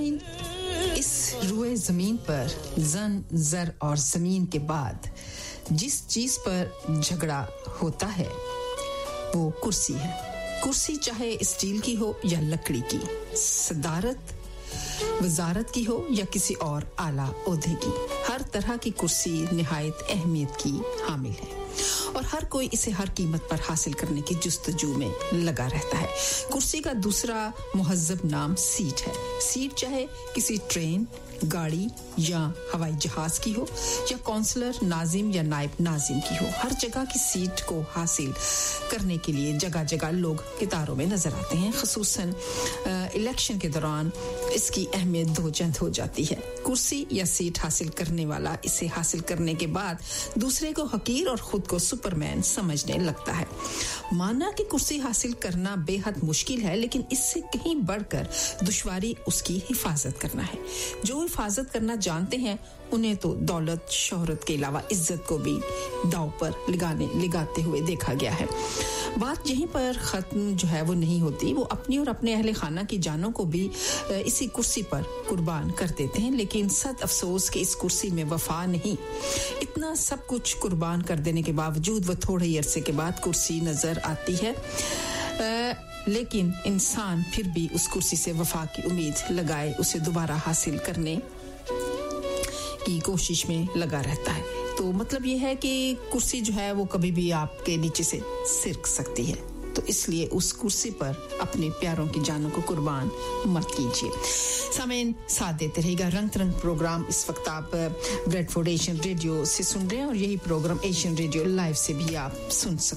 सामीन इस रुए ज़मीन पर ज़न ज़र और ज़मीन के बाद जिस चीज़ पर झगड़ा होता है वो कुर्सी है। कुर्सी चाहे स्टील की हो या लकड़ी की, सदारत वजारत की हो या किसी और आला ओहदे की, हर तरह की कुर्सी निहायत अहमियत की हामिल है और हर कोई इसे हर कीमत पर हासिल करने की जुस्तजू में लगा रहता है। कुर्सी का दूसरा मुहज्जब नाम सीट है। सीट चाहे किसी ट्रेन, गाड़ी या हवाई जहाज की हो या काउंसलर, नाजिम या नायब नाजिम की हो, हर जगह की सीट को हासिल करने के लिए जगह-जगह लोग कतारों में नजर आते हैं। खुसूसन इलेक्शन के दौरान इसकी अहमियत दो चंद हो जाती है। कुर्सी या सीट हासिल करने वाला इसे हासिल करने के बाद दूसरे को हकीर और खुद को सुपरमैन समझने लगता है। माना कि कुर्सी हासिल करना बेहद मुश्किल है, लेकिन इससे कहीं बढ़कर दुश्वारी उसकी हिफाजत करना है। जो हिफाजत करना जानते हैं उन्हें तो दौलत, शोहरत के अलावा इज्जत को भी दांव पर लगाते हुए देखा गया है। बात यहीं पर खत्म जो है वो नहीं होती। वो अपनी और अपने अहले खाना की जानों को भी इसी कुर्सी पर कुर्बान कर देते हैं, लेकिन सद अफसोस कि इस कुर्सी में वफा नहीं। इतना सब कुछ कुर्बान कर देने के बावजूद वो थोड़े ही अरसे के बाद कुर्सी नजर आती है, लेकिन इंसान फिर भी उस कुर्सी से वफा की उम्मीद लगाए उसे दोबारा हासिल करने की कोशिश में लगा रहता है। तो मतलब ये है कि कुर्सी जो है वो कभी भी आपके नीचे से सिरक सकती है, तो इसलिए उस कुर्सी पर अपने प्यारों की जानों को कुर्बान मत कीजिए। सामीन, साथ देते रहेगा रंग प्रोग्राम। इस वक्त आप ब्रेडफोर्ड एशियन रेडियो से सुन रहे हैं और यही प्रोग्राम एशियन रेडियो लाइव से भी आप सुन सकते हैं।